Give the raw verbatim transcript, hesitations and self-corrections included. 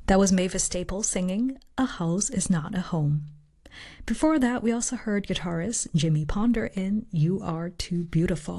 That was Mavis Staples singing A House Is Not a Home. Before that, we also heard guitarist Jimmy Ponder in You Are Too Beautiful.